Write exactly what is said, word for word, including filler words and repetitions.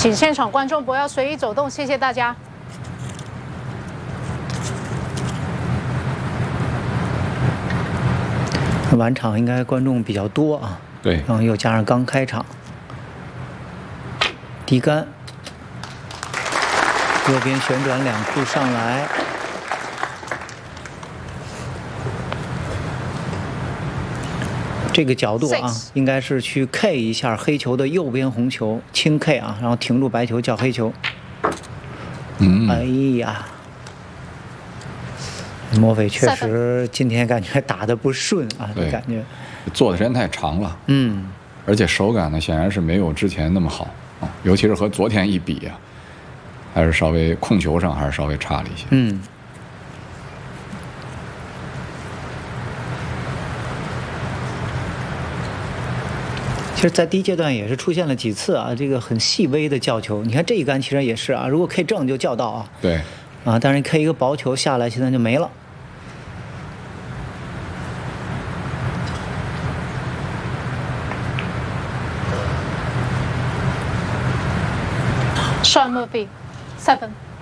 请现场观众不要随意走动，谢谢大家。 晚场应该观众比较多啊， 对， 然后又加上刚开场，低杆，右边旋转两库上来，这个角度啊，应该是去 K 一下黑球的右边红球，轻 K 啊，然后停住白球叫黑球。 嗯， 哎呀。莫非确实今天感觉打得不顺啊，这感觉做的时间太长了， 嗯， 而且手感呢显然是没有之前那么好啊，尤其是和昨天一比啊，还是稍微控球上还是稍微差了一些。 嗯，其实，在第一阶段也是出现了几次啊，这个很细微的叫球。你看这一杆其实也是啊，如果 K 正就叫到啊， 对， 啊，但是 K 一个薄球下来，现在就没了。 Sean Murphy, seven.